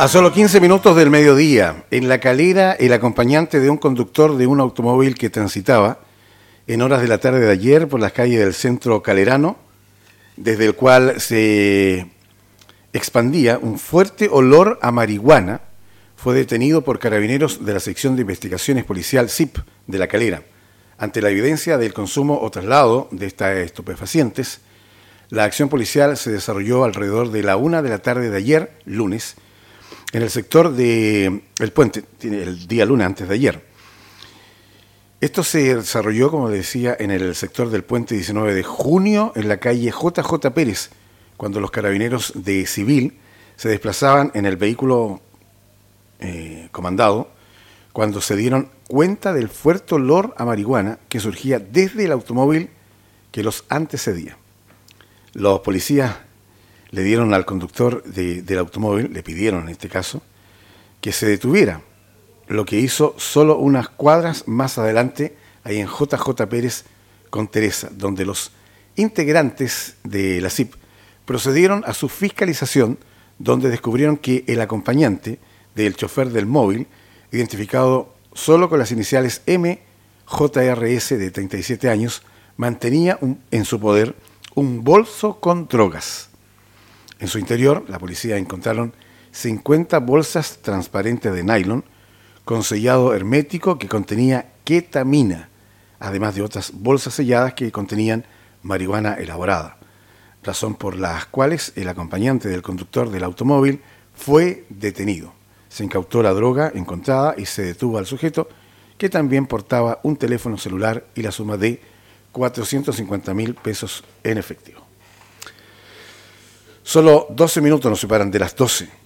A solo 15 minutos del mediodía, en La Calera, el acompañante de un conductor de un automóvil que transitaba en horas de la tarde de ayer por las calles del centro calerano, desde el cual se expandía un fuerte olor a marihuana, fue detenido por carabineros de la sección de investigaciones policial SIP de La Calera. Ante la evidencia del consumo o traslado de estas estupefacientes, la acción policial se desarrolló alrededor de la 1 de la tarde de ayer, lunes, en el sector de El Puente, el día lunes antes de ayer. Esto se desarrolló, como decía, en el sector del Puente 19 de junio, en la calle JJ Pérez, cuando los carabineros de civil se desplazaban en el vehículo comandado, cuando se dieron cuenta del fuerte olor a marihuana que surgía desde el automóvil que los antecedía. Los policías le dieron al conductor del automóvil, le pidieron en este caso, que se detuviera, lo que hizo solo unas cuadras más adelante, ahí en JJ Pérez con Teresa, donde los integrantes de la CIP procedieron a su fiscalización, donde descubrieron que el acompañante del chofer del móvil, identificado solo con las iniciales MJRS de 37 años, mantenía en su poder un bolso con drogas. En su interior, la policía encontraron 50 bolsas transparentes de nylon con sellado hermético que contenía ketamina, además de otras bolsas selladas que contenían marihuana elaborada, razón por las cuales el acompañante del conductor del automóvil fue detenido. Se incautó la droga encontrada y se detuvo al sujeto, que también portaba un teléfono celular y la suma de 450.000 pesos en efectivo. Solo 12 minutos nos separan de las 12.